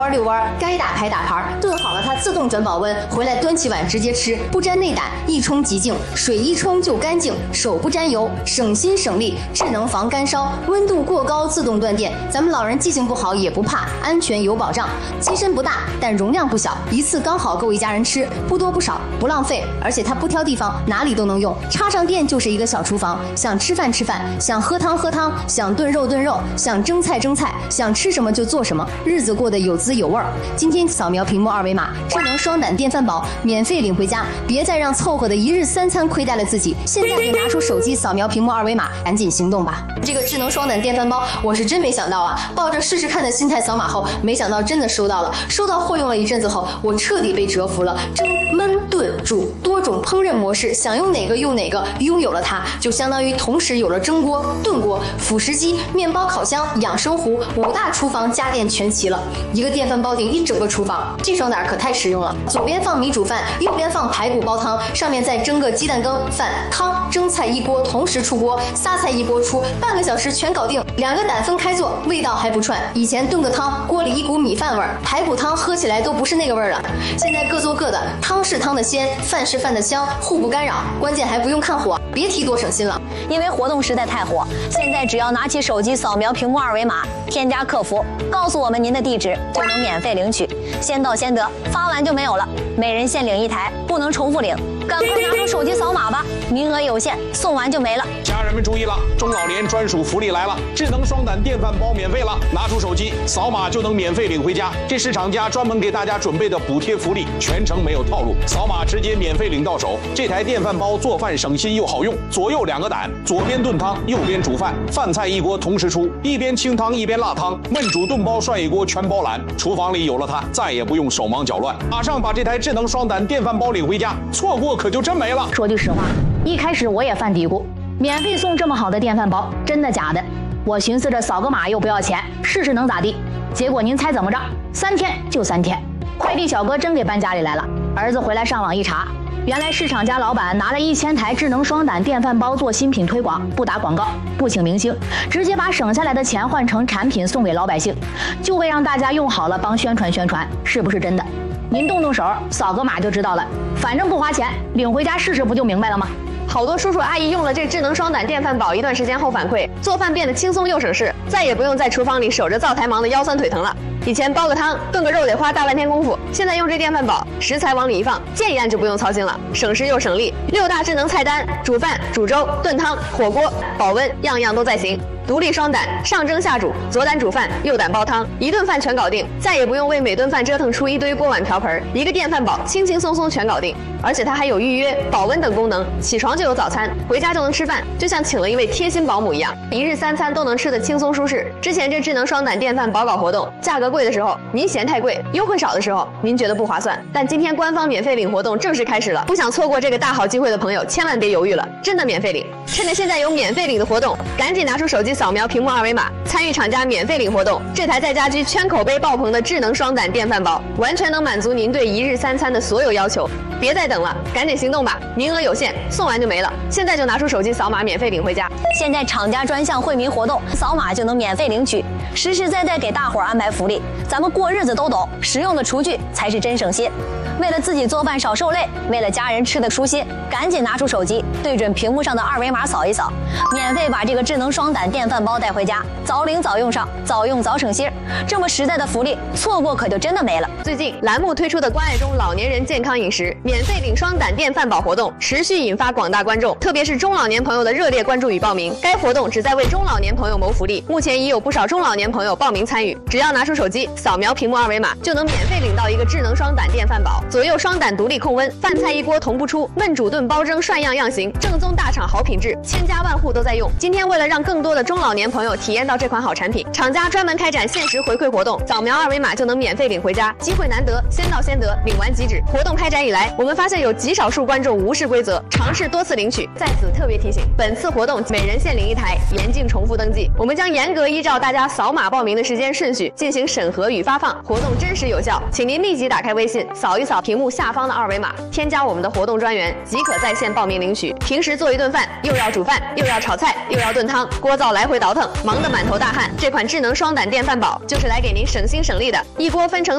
弯遛弯，该打牌打牌，炖好了它自动转保温，回来端起碗直接吃，不沾内胆，一冲即净，水一冲就干净，手不沾油，省心省力，智能防干烧，温度过高自动断电，咱们老人记性不好也不怕，安全有保障。机身不大，但容量不小，一次刚好够一家人吃，不多不少，不浪费，而且它不挑地方，哪里都能用，插上电就是一个小厨房，想吃饭吃饭，想喝汤喝汤，想炖肉炖肉，想蒸菜蒸菜，想吃什么就做什么，日子过得有滋有味儿。今天扫描屏幕二维码，智能双胆电饭煲免费领回家，别再让凑合的一日三餐亏待了自己。现在你拿出手机扫描屏幕二维码，赶紧行动吧！这个智能双胆电饭煲，我是真没想到啊！抱着试试看的心态扫码后，没想到真的收到了。收到货用了一阵子后，我彻底被折服了。蒸、焖、炖、煮多种烹饪模式，想用哪个用哪个。拥有了它，就相当于同时有了蒸锅、炖锅、辅食机、面包烤箱、养生壶，5大厨房家电全齐了。一个电饭煲顶一整个厨房，这双胆可太实用了。左边放米煮饭，右边放排骨煲汤，上面再蒸个鸡蛋羹、饭、汤、蒸菜一锅同时出锅，撒菜一锅出，半个小时全搞定。2个胆分开做，味道还不串。以前炖个汤，锅里一股米饭味儿，排骨汤喝起来都不是那个味儿了。现在各做各的，汤是汤的鲜，饭是饭的香，互不干扰，关键还不用看火，别提多省心了。 因为活动实在太火，现在只要拿起手机扫描屏幕二维码，添加客服，告诉我们您的地址，就能免费领取，先到先得，发完就没有了，每人限领1台，不能重复领，赶快拿出手机扫码吧，名额有限，送完就没了。 家人们注意了，中老年专属福利来了，智能双胆电饭煲免费了，拿出手机扫码就能免费领回家，这是厂家专门给大家准备的补贴福利，全程没有套路，扫码直接免费领到手。这台电饭煲做饭省心又好用，左右2个胆，左边炖汤，右边煮饭，饭菜一锅同时出，一边清汤一边辣汤，焖煮炖煲涮一锅全包揽。厨房里有了它，再也不用手忙脚乱，马上把这台智能双胆电饭煲领回家，错过可就真没了。 说句实话，一开始我也犯嘀咕，免费送这么好的电饭煲，真的假的？我寻思着扫个码又不要钱，试试能咋地？结果您猜怎么着？3天就3天，快递小哥真给搬家里来了。儿子回来上网一查，原来市场家老板拿了1000台智能双胆电饭煲做新品推广，不打广告，不请明星，直接把省下来的钱换成产品送给老百姓，就为让大家用好了帮宣传宣传，是不是真的？您动动手，扫个码就知道了，反正不花钱，领回家试试不就明白了吗？ 好多叔叔阿姨用了这智能双胆电饭煲一段时间后反馈，做饭变得轻松又省事，再也不用在厨房里守着灶台忙得腰酸腿疼了。以前煲个汤、炖个肉得花大半天功夫，现在用这电饭煲，食材往里一放，键一按就不用操心了，省时又省力。6大智能菜单，煮饭、煮粥、炖汤、火锅、保温，样样都在行。独立双胆，上蒸下煮，左胆煮饭，右胆煲汤，一顿饭全搞定，再也不用为每顿饭折腾出一堆锅碗瓢盆，一个电饭煲轻轻松松全搞定。而且它还有预约、保温等功能，起床就有早餐，回家就能吃饭，就像请了一位贴心保姆一样，一日3餐都能吃得轻松舒适。之前这智能双胆电饭煲搞活动，价格贵的时候您嫌太贵，优惠少的时候您觉得不划算，但今天官方免费领活动正式开始了，不想错过这个大好机会的朋友千万别犹豫了，真的免费领！趁着现在有免费领的活动，赶紧拿出手机扫描屏幕二维码，参与厂家免费领活动。这台在家居圈口碑爆棚的智能双胆电饭煲，完全能满足您对一日3餐的所有要求。别再等了，赶紧行动吧！名额有限，送完就没了。现在就拿出手机扫码免费领回家。 现在厂家专项惠民活动，扫码就能免费领取，实实在在给大伙儿安排福利。咱们过日子都懂，实用的厨具才是真省心。为了自己做饭少受累，为了家人吃得舒心，赶紧拿出手机，对准屏幕上的二维码扫一扫，免费把这个智能双胆电饭煲带回家，早领早用上，早用早省心。这么实在的福利，错过可就真的没了。 最近栏目推出的关爱中老年人健康饮食免费领双胆电饭煲活动，持续引发广大观众，特别是中老年朋友的热烈关注与报名。该活动旨在为中老年朋友谋福利，目前已有不少中老年朋友报名参与。只要拿出手机扫描屏幕二维码，就能免费领到一个智能双胆电饭煲，左右双胆独立控温，饭菜一锅同步出，焖煮炖煲蒸涮样样行，正宗大厂好品质，千家万户都在用。今天为了让更多的中老年朋友体验到这款好产品，厂家专门开展限时回馈活动，扫描二维码就能免费领回家，机会难得，先到先得，领完即止。活动开展以来，我们发现有极少数观众无视规则，尝试多次领取。在此特别提醒，本次活动每人限领1台，严禁重复登记。我们将严格依照大家扫码报名的时间顺序进行审核与发放，活动真实有效。请您立即打开微信，扫一扫屏幕下方的二维码，添加我们的活动专员，即可在线报名领取。平时做一顿饭，又要煮饭，又要炒菜，又要炖汤，锅灶来回倒腾，忙得满头大汗。这款智能双胆电饭煲就是来给您省心省力的，一锅分成